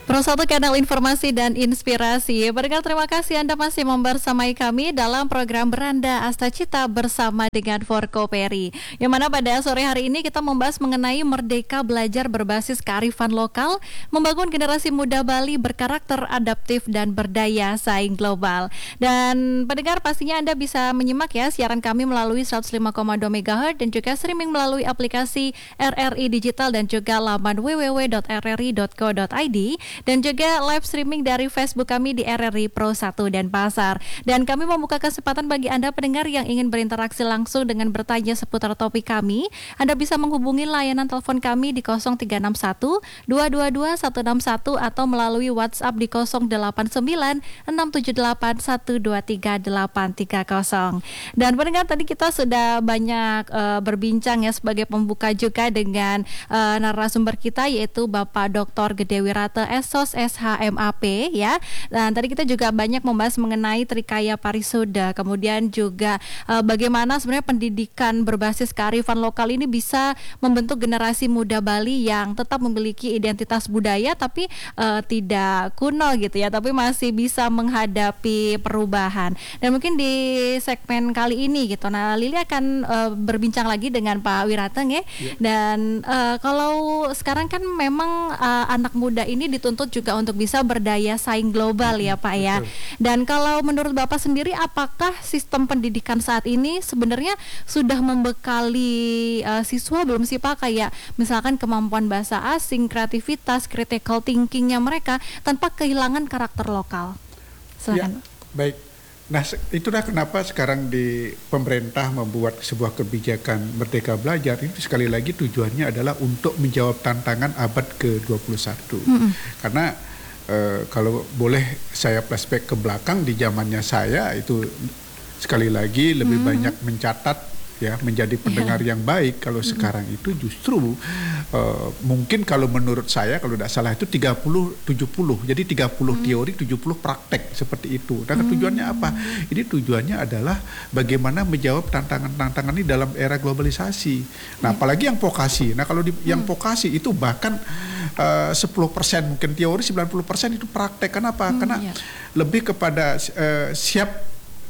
Pro 1 kanal informasi dan inspirasi. Pendengar, terima kasih Anda masih membersamai kami dalam program Beranda Asta Cita bersama dengan Forkoperi. Yang mana pada sore hari ini kita membahas mengenai Merdeka Belajar berbasis kearifan lokal, membangun generasi muda Bali berkarakter adaptif dan berdaya saing global. Dan pendengar, pastinya Anda bisa menyimak ya siaran kami melalui 105,2 MHz dan juga streaming melalui aplikasi RRI Digital dan juga laman www.rri.co.id. Dan juga live streaming dari Facebook kami di RRI Pro 1 dan Pasar. Dan kami membuka kesempatan bagi Anda pendengar yang ingin berinteraksi langsung dengan bertanya seputar topik kami. Anda bisa menghubungi layanan telepon kami di 0361 222 161 atau melalui WhatsApp di 089 678 123 830. Dan pendengar, tadi kita sudah banyak berbincang ya sebagai pembuka juga dengan narasumber kita, yaitu Bapak Dr. Gede Wirata SOS SHMAP ya. Dan tadi kita juga banyak membahas mengenai Trikaya Parisuda, kemudian juga bagaimana sebenarnya pendidikan berbasis kearifan lokal ini bisa membentuk generasi muda Bali yang tetap memiliki identitas budaya tapi tidak kuno gitu ya, tapi masih bisa menghadapi perubahan. Dan mungkin di segmen kali ini gitu, nah Lili akan berbincang lagi dengan Pak Wirateng ya. Dan kalau sekarang kan memang anak muda ini dituntut juga untuk bisa berdaya saing global ya Pak ya. Dan kalau menurut Bapak sendiri, apakah sistem pendidikan saat ini sebenarnya sudah membekali siswa belum sih Pak, kayak misalkan kemampuan bahasa asing, kreativitas, critical thinkingnya mereka tanpa kehilangan karakter lokal? Silakan. Ya, baik. Nah, itulah kenapa sekarang di pemerintah membuat sebuah kebijakan Merdeka Belajar. Itu sekali lagi tujuannya adalah untuk menjawab tantangan abad ke-21. Karena kalau boleh saya flashback ke belakang, di zamannya saya itu sekali lagi lebih banyak mencatat ya, menjadi pendengar yang baik. Kalau sekarang itu justru mungkin kalau menurut saya, kalau tidak salah itu 30-70. Jadi 30 teori, 70 praktek seperti itu. Dan tujuannya apa? Ini tujuannya adalah bagaimana menjawab tantangan-tantangan ini dalam era globalisasi. Nah, apalagi yang vokasi. Nah, kalau yang vokasi itu bahkan 10% mungkin teori, 90% itu praktek. Kenapa? Karena lebih kepada siap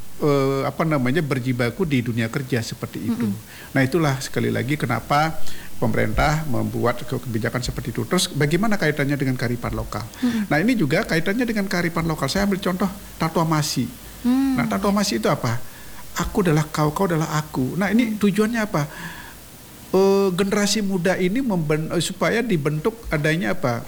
berjibaku di dunia kerja seperti itu. Nah, itulah sekali lagi kenapa pemerintah membuat kebijakan seperti itu. Terus bagaimana kaitannya dengan kearifan lokal? Nah, ini juga kaitannya dengan kearifan lokal. Saya ambil contoh Tatuamasi. Nah, Tatuamasi itu apa? Aku adalah kau, kau adalah aku. Nah, ini tujuannya apa? Generasi muda ini supaya dibentuk adanya apa?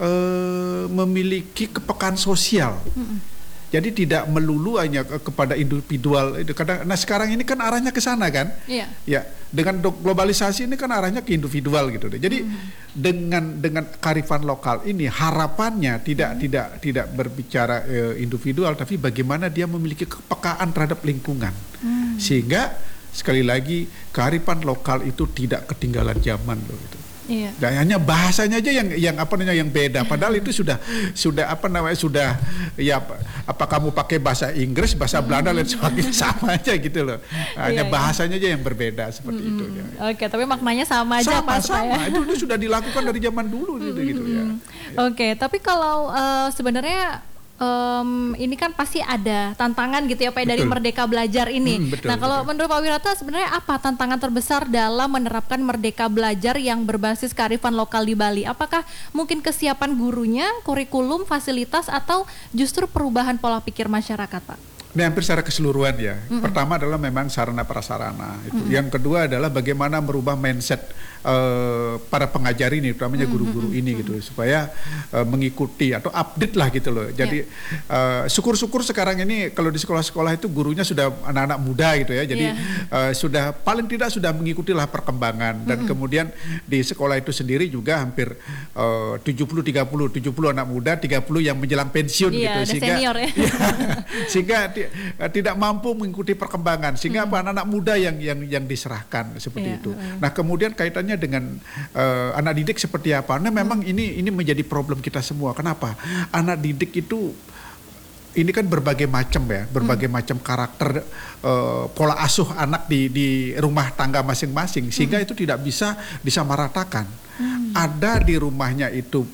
Memiliki kepekaan sosial. Jadi tidak melulu hanya kepada individual itu. Nah, sekarang ini kan arahnya ke sana kan? Iya. Ya, dengan globalisasi ini kan arahnya ke individual gitu deh. Jadi dengan kearifan lokal ini harapannya tidak berbicara individual, tapi bagaimana dia memiliki kepekaan terhadap lingkungan. Sehingga sekali lagi kearifan lokal itu tidak ketinggalan zaman loh gitu. Iya. Dan hanya bahasanya aja yang beda. Padahal itu sudah apa kamu pakai bahasa Inggris, bahasa Belanda dan sebagainya sama aja gitu loh. Hanya bahasanya aja yang berbeda seperti itu. Ya. Oke, tapi maknanya sama aja Pak. Sama. Itu sudah dilakukan dari zaman dulu gitu ya. Oke, tapi kalau sebenarnya ini kan pasti ada tantangan gitu ya Pak dari Merdeka Belajar ini. Nah, kalau menurut Pak Wirata sebenarnya apa tantangan terbesar dalam menerapkan Merdeka Belajar yang berbasis kearifan lokal di Bali? Apakah mungkin kesiapan gurunya, kurikulum, fasilitas, atau justru perubahan pola pikir masyarakat Pak? Ini hampir secara keseluruhan ya. Pertama adalah memang sarana prasarana. Yang kedua adalah bagaimana merubah mindset para pengajar ini, utamanya guru-guru ini gitu, supaya mengikuti atau update lah gitu loh. Jadi syukur-syukur sekarang ini kalau di sekolah-sekolah itu gurunya sudah anak-anak muda gitu ya. Jadi sudah paling tidak sudah mengikutilah perkembangan. Dan kemudian di sekolah itu sendiri juga hampir 70 anak muda, 30 yang menjelang pensiun gitu. Sehingga senior ya. Sehingga tidak mampu mengikuti perkembangan, sehingga anak-anak muda yang diserahkan seperti itu. Nah, kemudian kaitannya dengan anak didik seperti apa? Nah, memang ini menjadi problem kita semua. Kenapa? Anak didik itu ini kan berbagai macam ya, berbagai macam karakter pola asuh anak di rumah tangga masing-masing, sehingga itu tidak bisa disamaratakan. Ada di rumahnya itu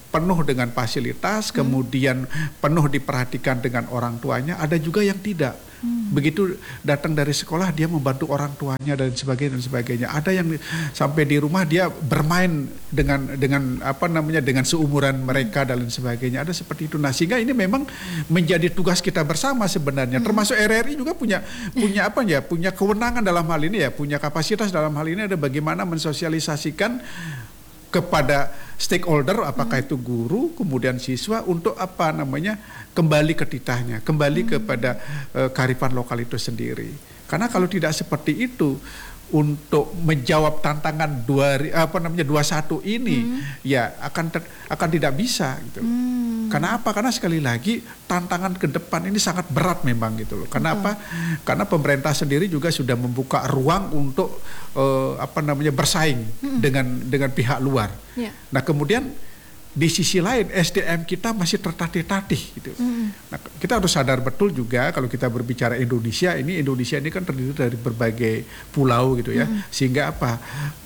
penuh dengan fasilitas, kemudian penuh diperhatikan dengan orang tuanya, ada juga yang tidak. Begitu datang dari sekolah dia membantu orang tuanya dan sebagainya. Ada yang sampai di rumah dia bermain dengan apa namanya dengan seumuran mereka dan lain sebagainya. Ada seperti itu. Nah, sehingga ini memang menjadi tugas kita bersama sebenarnya. Termasuk RRI juga punya apa ya? Punya kewenangan dalam hal ini ya, punya kapasitas dalam hal ini ada bagaimana mensosialisasikan kepada stakeholder, apakah itu guru, kemudian siswa, untuk apa namanya kembali ke titahnya, kembali kepada kearifan lokal itu sendiri. Karena kalau tidak seperti itu, untuk menjawab tantangan 21 ini, ya akan tidak bisa gitu. Karena apa? Karena sekali lagi tantangan ke depan ini sangat berat memang gitu loh. Karena apa? Karena pemerintah sendiri juga sudah membuka ruang untuk bersaing dengan pihak luar. Nah, kemudian di sisi lain SDM kita masih tertatih-tatih gitu. Nah, kita harus sadar betul juga kalau kita berbicara Indonesia ini kan terdiri dari berbagai pulau gitu ya. Sehingga apa?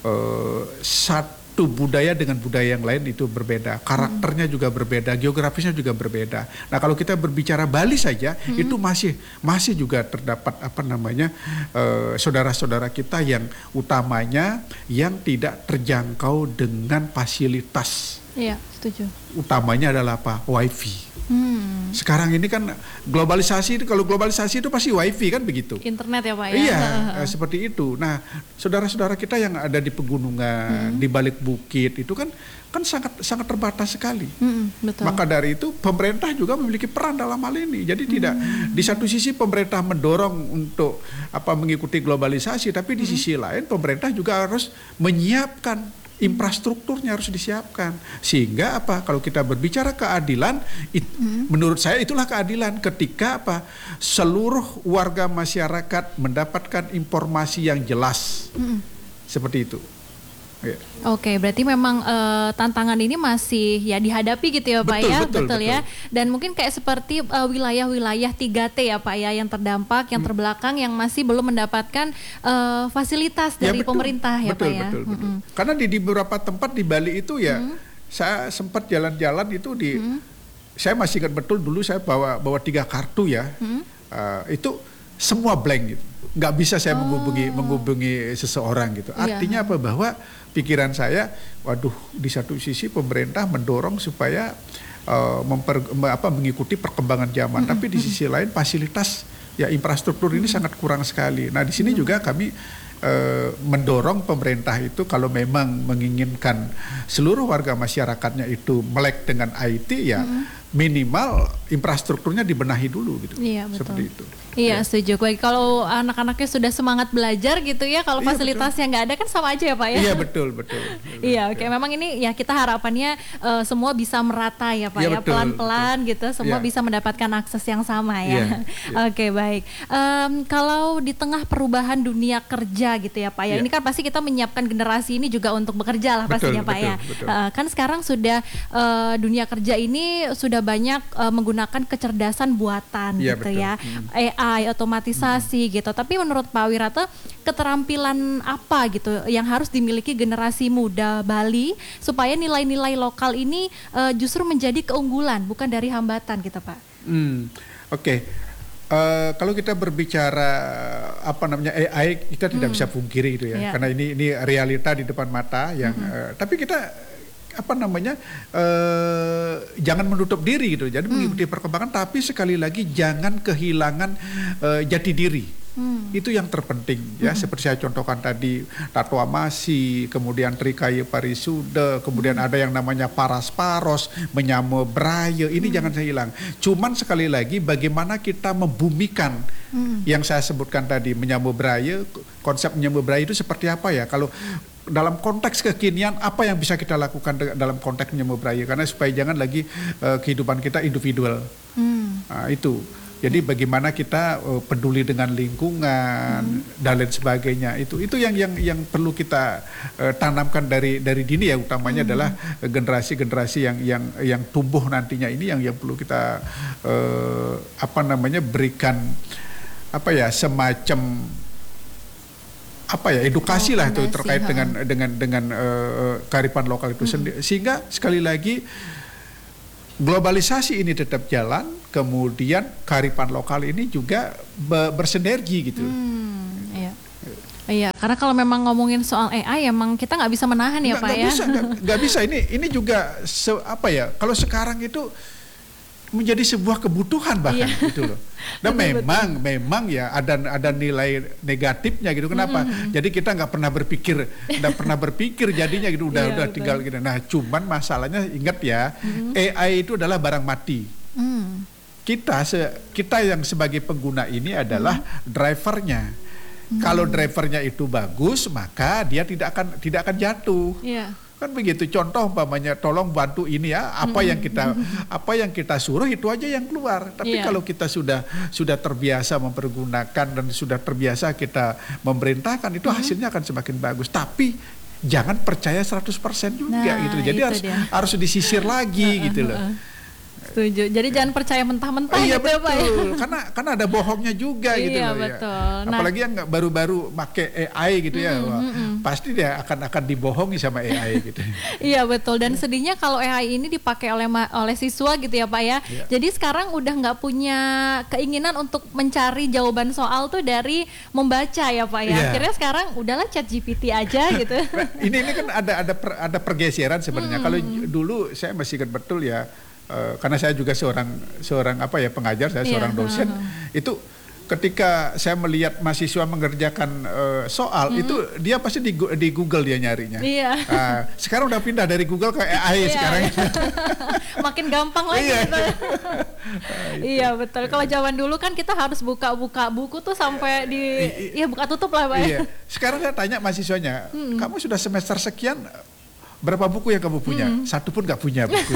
Satu budaya dengan budaya yang lain itu berbeda, karakternya juga berbeda, geografisnya juga berbeda. Nah, kalau kita berbicara Bali saja itu masih juga terdapat saudara-saudara kita yang utamanya yang tidak terjangkau dengan fasilitas. Iya, setuju. Utamanya adalah apa? Wifi. Sekarang ini kan globalisasi, kalau globalisasi itu pasti wifi kan begitu. Internet ya Pak ya? Iya, seperti itu. Nah, saudara-saudara kita yang ada di pegunungan, di balik bukit itu kan sangat terbatas sekali. Betul. Maka dari itu pemerintah juga memiliki peran dalam hal ini. Jadi tidak di satu sisi pemerintah mendorong untuk mengikuti globalisasi, tapi di sisi lain pemerintah juga harus menyiapkan infrastrukturnya, harus disiapkan. Sehingga kalau kita berbicara keadilan, menurut saya itulah keadilan ketika seluruh warga masyarakat mendapatkan informasi yang jelas. Seperti itu. Ya. Oke, berarti memang tantangan ini masih ya dihadapi gitu ya Pak ya, betul ya. Dan mungkin kayak seperti wilayah-wilayah 3T ya Pak ya, yang terdampak, yang terbelakang, yang masih belum mendapatkan fasilitas dari pemerintah ya Pak ya. Betul. Karena di beberapa tempat di Bali itu ya, saya sempat jalan-jalan itu saya masih ingat betul dulu saya bawa 3 kartu ya, itu semua blank gitu. Nggak bisa saya menghubungi seseorang gitu. Artinya apa? Bahwa pikiran saya, waduh, di satu sisi pemerintah mendorong supaya mengikuti perkembangan zaman, tapi di sisi lain fasilitas ya infrastruktur ini sangat kurang sekali. Nah, di sini juga kami mendorong pemerintah itu kalau memang menginginkan seluruh warga masyarakatnya itu melek dengan IT ya minimal infrastrukturnya dibenahi dulu gitu. Iya, betul. Seperti itu. Iya, setuju. Baik, kalau anak-anaknya sudah semangat belajar gitu ya, kalau fasilitasnya nggak ada kan sama aja ya Pak ya? Iya, betul. Iya, oke. Memang ini ya kita harapannya semua bisa merata ya Pak ya, pelan-pelan gitu, semua bisa mendapatkan akses yang sama ya. Oke, baik. Kalau di tengah perubahan dunia kerja gitu ya Pak ya, ini kan pasti kita menyiapkan generasi ini juga untuk bekerja lah pastinya Pak ya. Kan sekarang sudah dunia kerja ini sudah banyak menggunakan kecerdasan buatan gitu ya, AI, otomatisasi gitu. Tapi menurut Pak Wirata, keterampilan apa gitu yang harus dimiliki generasi muda Bali supaya nilai-nilai lokal ini justru menjadi keunggulan, bukan dari hambatan gitu Pak? Oke. Kalau kita berbicara AI, kita tidak bisa pungkiri itu ya, karena ini realita di depan mata yang. Tapi kita jangan menutup diri gitu. Jadi mengikuti perkembangan, tapi sekali lagi jangan kehilangan jati diri. Itu yang terpenting ya. Seperti saya contohkan tadi, Tato Amasi, kemudian Trikaye Parisuda, kemudian ada yang namanya Paras Paros, Menyamo Braille. Ini jangan saya hilang. Cuman sekali lagi bagaimana kita membumikan yang saya sebutkan tadi, Menyamo Braille, konsep Menyamo Braille itu seperti apa ya? Kalau dalam konteks kekinian, apa yang bisa kita lakukan dalam konteks Menyamo Braille? Karena supaya jangan lagi kehidupan kita individual. Nah, itu. Jadi bagaimana kita peduli dengan lingkungan dan lain sebagainya, itu yang perlu kita tanamkan dari dini ya, utamanya adalah generasi yang tumbuh nantinya ini yang perlu kita berikan semacam edukasi lah itu terkait dengan kearifan lokal itu sendiri, sehingga sekali lagi globalisasi ini tetap jalan, kemudian kearifan lokal ini juga bersinergi gitu. Iya. Iya, karena kalau memang ngomongin soal AI, emang kita nggak bisa menahan ya, Pak ya. Nggak bisa. Ini juga kalau sekarang itu menjadi sebuah kebutuhan bahkan gitu loh. Dan memang ya ada nilai negatifnya gitu. Kenapa? Jadi kita nggak pernah berpikir jadinya gitu. Udah tinggal gitu. Nah, cuman masalahnya ingat ya, AI itu adalah barang mati. Kita yang sebagai pengguna ini adalah drivernya. Kalau drivernya itu bagus, maka dia tidak akan jatuh. Kan begitu. Contoh umpamanya, tolong bantu ini ya, apa yang kita suruh itu aja yang keluar. Tapi kalau kita sudah terbiasa mempergunakan dan sudah terbiasa kita memerintahkan, itu hasilnya akan semakin bagus. Tapi jangan percaya 100% juga gitu. Jadi harus disisir lagi gitu loh. Setuju. Jadi jangan percaya mentah-mentah gitu ya, Pak ya. Karena ada bohongnya juga gitu loh. Betul. Ya. Apalagi yang baru-baru make AI gitu ya. Pasti dia akan dibohongi sama AI gitu. Iya betul. Dan sedihnya kalau AI ini dipakai oleh siswa gitu ya, Pak ya. Jadi sekarang udah nggak punya keinginan untuk mencari jawaban soal tuh dari membaca ya, Pak ya. Akhirnya sekarang udahlah ChatGPT aja gitu. Nah, ini kan ada pergeseran sebenarnya. Kalau dulu saya masih ingat betul ya. Karena saya juga seorang pengajar, saya seorang dosen. Itu ketika saya melihat mahasiswa mengerjakan soal itu dia pasti di Google dia nyarinya. Sekarang udah pindah dari Google ke AI sekarang. Makin gampang lagi. Iya betul. Kalau zaman dulu kan kita harus buka-buka buku tuh sampai buka tutup lah, Pak. Sekarang saya tanya mahasiswanya, kamu sudah semester sekian, berapa buku yang kamu punya? Satu pun nggak punya buku.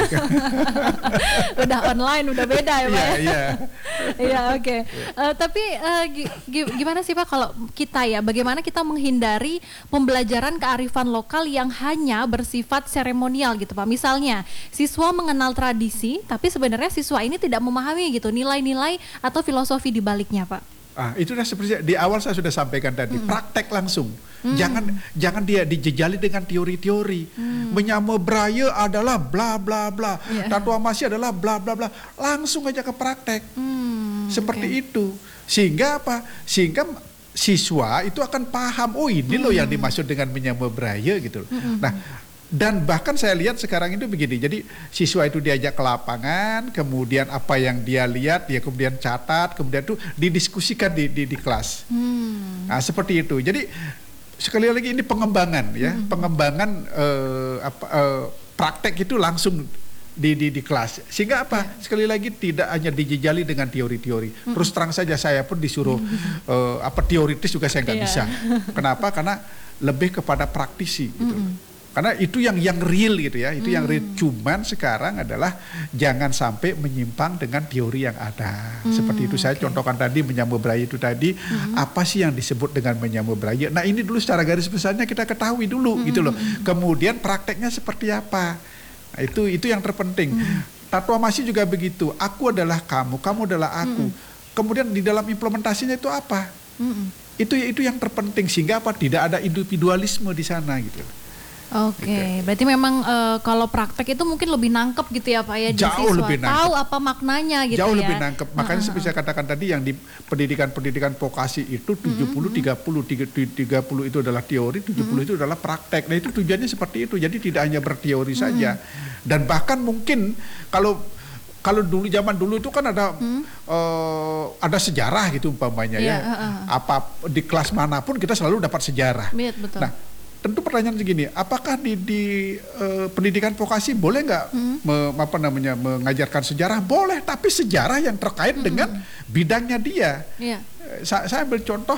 Udah online, udah beda ya, Pak. Iya, oke. Tapi gimana sih, Pak, kalau kita bagaimana kita menghindari pembelajaran kearifan lokal yang hanya bersifat seremonial gitu, Pak? Misalnya, siswa mengenal tradisi, tapi sebenarnya siswa ini tidak memahami gitu nilai-nilai atau filosofi di baliknya, Pak. Itu seperti di awal saya sudah sampaikan tadi, praktek langsung. Jangan dia dijejali dengan teori-teori. Menyamu Braille adalah bla bla bla. Tatua Masih adalah bla bla bla. Langsung aja ke praktek. Seperti itu. Sehingga apa? Sehingga siswa itu akan paham, oh ini loh yang dimaksud dengan menyamu Braille gitu. Nah, dan bahkan saya lihat sekarang itu begini, jadi siswa itu diajak ke lapangan, kemudian apa yang dia lihat, dia kemudian catat, kemudian itu didiskusikan di kelas. Nah, seperti itu. Jadi sekali lagi ini pengembangan ya, pengembangan praktek itu langsung di kelas. Sehingga apa? Sekali lagi tidak hanya dijejali dengan teori-teori. Terus terang saja saya pun disuruh teoritis juga saya nggak bisa. Kenapa? Karena lebih kepada praktisi gitu. Karena itu yang real gitu ya, itu yang real. Cuman sekarang adalah jangan sampai menyimpang dengan teori yang ada. Seperti itu saya contohkan tadi menyamu Braille itu tadi, apa sih yang disebut dengan menyamu Braille? Nah, ini dulu secara garis besarnya kita ketahui dulu gitu loh. Kemudian prakteknya seperti apa? Nah, itu yang terpenting. Tatua Masih juga begitu. Aku adalah kamu, kamu adalah aku. Kemudian di dalam implementasinya itu apa? Itu yang terpenting, sehingga apa? Tidak ada individualisme di sana gitu. Oke, berarti memang kalau praktek itu mungkin lebih nangkep gitu ya, Pak ya, di jauh siswa lebih nangkep. tahu apa maknanya gitu. Jauh lebih nangkep. Makanya saya bisa katakan tadi yang di pendidikan vokasi itu 70-30 itu adalah teori, 70 itu adalah praktek. Nah, itu tujuannya seperti itu. Jadi tidak hanya berteori saja. Dan bahkan mungkin kalau dulu zaman dulu itu kan ada sejarah gitu umpamanya apa di kelas manapun kita selalu dapat sejarah. Betul. Nah, tentu pertanyaan segini, apakah di pendidikan vokasi boleh nggak mengajarkan sejarah? Boleh, tapi sejarah yang terkait dengan bidangnya dia. Saya ambil contoh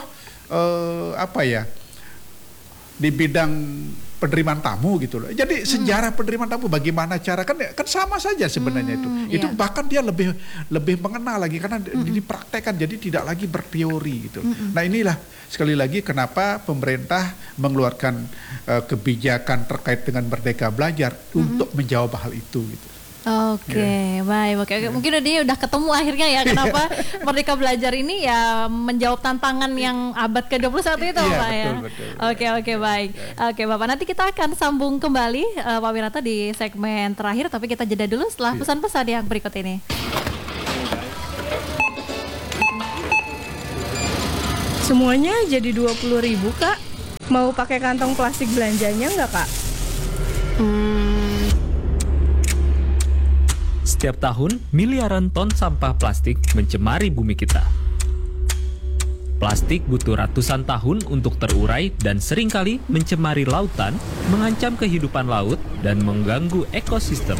di bidang penerimaan tamu gitu loh. Jadi sejarah penerimaan tamu bagaimana cara kan sama saja sebenarnya itu. Itu bahkan dia lebih mengenal lagi karena dipraktekkan, jadi tidak lagi berteori gitu. Nah, inilah sekali lagi kenapa pemerintah mengeluarkan kebijakan terkait dengan Merdeka Belajar untuk menjawab hal itu gitu. Oke, baik. Oke. Mungkin dia udah ketemu akhirnya ya kenapa Merdeka Belajar ini ya menjawab tantangan yang abad ke-21 itu, Pak ya. Betul. Oke, baik. Oke, Bapak, nanti kita akan sambung kembali Pak Winata di segmen terakhir, tapi kita jeda dulu setelah pesan-pesan yang berikut ini. Semuanya jadi 20.000, Kak. Mau pakai kantong plastik belanjanya nggak, Kak? Setiap tahun, miliaran ton sampah plastik mencemari bumi kita. Plastik butuh ratusan tahun untuk terurai dan seringkali mencemari lautan, mengancam kehidupan laut, dan mengganggu ekosistem.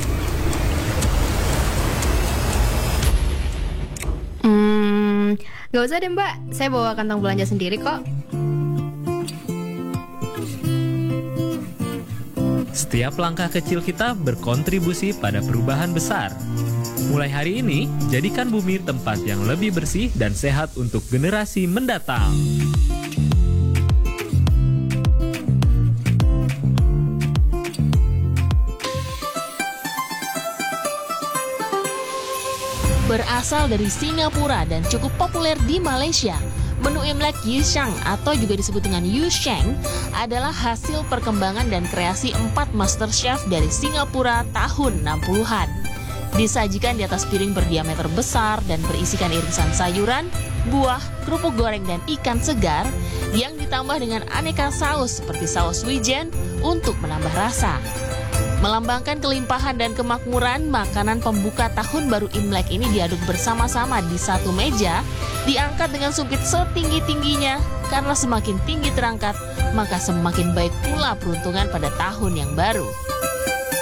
Gak usah deh Mbak, saya bawa kantong belanja sendiri kok. Setiap langkah kecil kita berkontribusi pada perubahan besar. Mulai hari ini, jadikan bumi tempat yang lebih bersih dan sehat untuk generasi mendatang. Berasal dari Singapura dan cukup populer di Malaysia, menu Imlek Yusheng atau juga disebut dengan Yusheng adalah hasil perkembangan dan kreasi 4 master chef dari Singapura tahun 60-an. Disajikan di atas piring berdiameter besar dan berisikan irisan sayuran, buah, kerupuk goreng dan ikan segar yang ditambah dengan aneka saus seperti saus wijen untuk menambah rasa. Melambangkan kelimpahan dan kemakmuran, makanan pembuka tahun baru Imlek ini diaduk bersama-sama di satu meja, diangkat dengan sumpit setinggi-tingginya, karena semakin tinggi terangkat, maka semakin baik pula peruntungan pada tahun yang baru.